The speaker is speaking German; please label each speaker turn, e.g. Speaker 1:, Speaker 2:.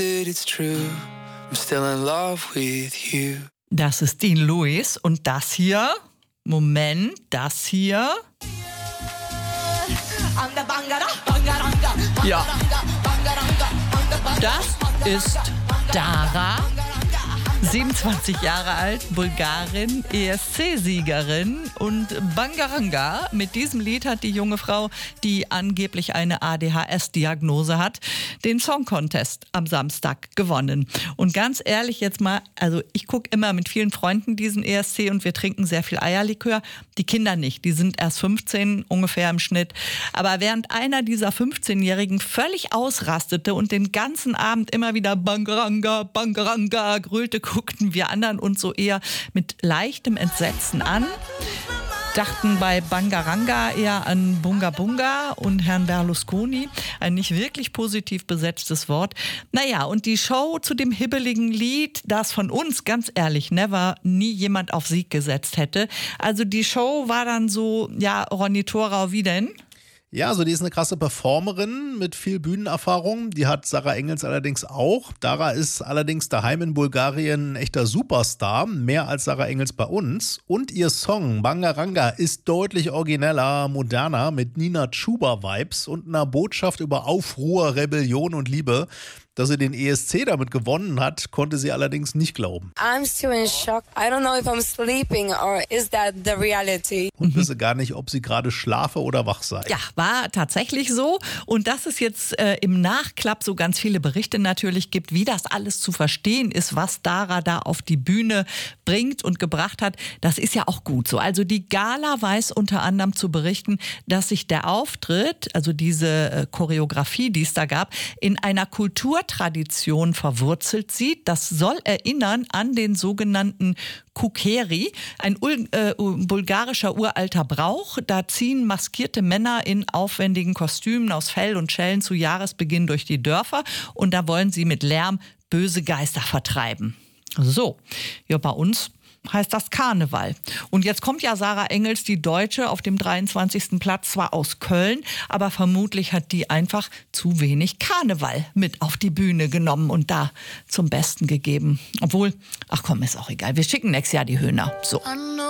Speaker 1: It's true, I'm still in love with you.
Speaker 2: Das ist Dean Lewis und das hier, das hier. Ja, das ist Dara. 27 Jahre alt, Bulgarin, ESC-Siegerin und Bangaranga. Mit diesem Lied hat die junge Frau, die angeblich eine ADHS-Diagnose hat, den Song Contest am Samstag gewonnen. Und ganz ehrlich jetzt mal, also ich gucke immer mit vielen Freunden diesen ESC und wir trinken sehr viel Eierlikör. Die Kinder nicht, die sind erst 15 ungefähr im Schnitt. Aber während einer dieser 15-Jährigen völlig ausrastete und den ganzen Abend immer wieder Bangaranga, Bangaranga grölte, guckten wir anderen uns so eher mit leichtem Entsetzen an, dachten bei Bangaranga eher an Bunga Bunga und Herrn Berlusconi, ein nicht wirklich positiv besetztes Wort. Naja, und die Show zu dem hibbeligen Lied, das von uns, ganz ehrlich, nie jemand auf Sieg gesetzt hätte. Also die Show war dann so, ja, Ronny Thorau, wie denn?
Speaker 3: Ja, also die ist eine krasse Performerin mit viel Bühnenerfahrung. Die hat Sarah Engels allerdings auch. Dara ist allerdings daheim in Bulgarien ein echter Superstar, mehr als Sarah Engels bei uns. Und ihr Song Bangaranga ist deutlich origineller, moderner, mit Nina Chuba-Vibes und einer Botschaft über Aufruhr, Rebellion und Liebe. Dass sie den ESC damit gewonnen hat, konnte sie allerdings nicht glauben.
Speaker 4: I'm still in shock. I don't know if I'm sleeping or is that the reality?
Speaker 3: Und wisse gar nicht, ob sie gerade schlafe oder wach sei.
Speaker 2: Ja, war tatsächlich so. Und dass es jetzt im Nachklapp so ganz viele Berichte natürlich gibt, wie das alles zu verstehen ist, was Dara da auf die Bühne bringt und gebracht hat, das ist ja auch gut so. Also die Gala weiß unter anderem zu berichten, dass sich der Auftritt, also diese Choreografie, die es da gab, in einer Kulturtradition verwurzelt sieht. Das soll erinnern an den sogenannten Kukeri, ein bulgarischer uralter Brauch. Da ziehen maskierte Männer in aufwendigen Kostümen aus Fell und Schellen zu Jahresbeginn durch die Dörfer und da wollen sie mit Lärm böse Geister vertreiben. So, ja, bei uns heißt das Karneval. Und jetzt kommt ja Sarah Engels, die Deutsche, auf dem 23. Platz, zwar aus Köln, aber vermutlich hat die einfach zu wenig Karneval mit auf die Bühne genommen und da zum Besten gegeben. Obwohl, ach komm, ist auch egal. Wir schicken nächstes Jahr die Höhner. So.